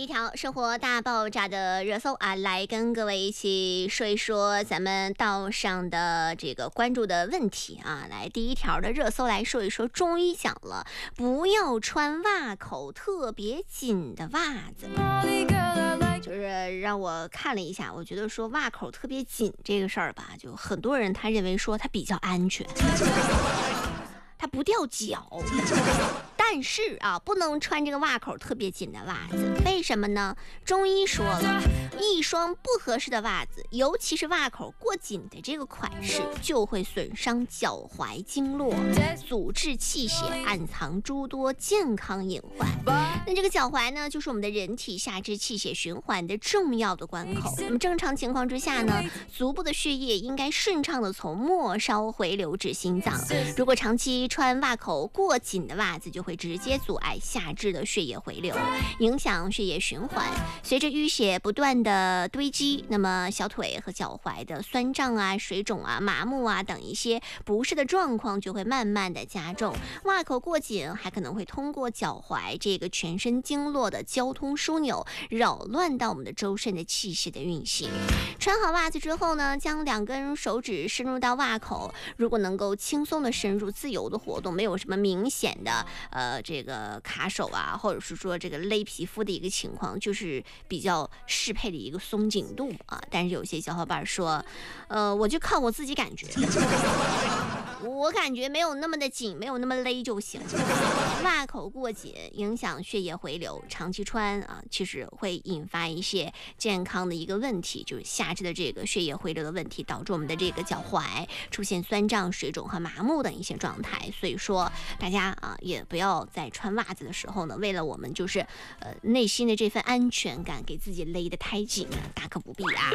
第一条生活大爆炸的热搜啊，来跟各位一起说一说咱们道上的这个关注的问题啊。来，第一条的热搜来说一说，中医讲了，不要穿袜口特别紧的袜子。就是让我看了一下，我觉得说袜口特别紧这个事儿吧，就很多人他认为说它比较安全，它不掉脚。但是啊，不能穿这个袜口特别紧的袜子，为什么呢？中医说了，一双不合适的袜子，尤其是袜口过紧的这个款式，就会损伤脚踝经络，阻滞气血，暗藏诸多健康隐患。那这个脚踝呢，就是我们的人体下肢气血循环的重要的关口。那么正常情况之下呢，足部的血液应该顺畅的从末梢回流至心脏。如果长期穿袜口过紧的袜子，就会直接阻碍下肢的血液回流，影响血液循环。随着淤血不断的堆积，那么小腿和脚踝的酸胀啊、水肿啊、麻木啊等一些不适的状况就会慢慢的加重。袜口过紧还可能会通过脚踝这个全身经络的交通枢纽，扰乱到我们的周身的气血的运行。穿好袜子之后呢，将2根手指深入到袜口，如果能够轻松的深入，自由的活动，没有什么明显的这个卡手啊，或者是说这个勒皮肤的一个情况，就是比较适配的一个松紧度啊。但是有些小伙伴说，我就靠我自己感觉。我感觉没有那么的紧，没有那么勒就行。袜口过紧影响血液回流，长期穿啊，其实会引发一些健康的一个问题，就是下肢的这个血液回流的问题，导致我们的这个脚踝出现酸胀、水肿和麻木等一些状态。所以说大家啊，也不要在穿袜子的时候呢，为了我们就是内心的这份安全感，给自己勒得太紧啊，大可不必啊。